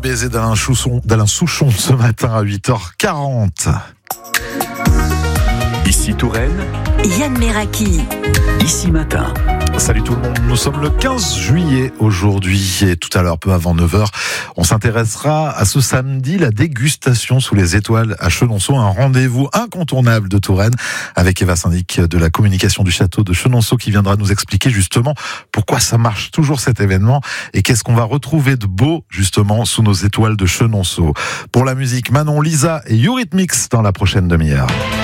baiser d'Alain Souchon ce matin à 8h40. Ici Touraine, Yann Meraki. Ici Matin. Salut tout le monde, nous sommes le 15 juillet aujourd'hui et tout à l'heure, peu avant 9h, on s'intéressera à ce samedi, la dégustation sous les étoiles à Chenonceau, un rendez-vous incontournable de Touraine avec Eva Syndic de la communication du château de Chenonceau qui viendra nous expliquer justement pourquoi ça marche toujours cet événement et qu'est-ce qu'on va retrouver de beau justement sous nos étoiles de Chenonceau. Pour la musique, Manon, Lisa et Eurythmics dans la prochaine demi-heure.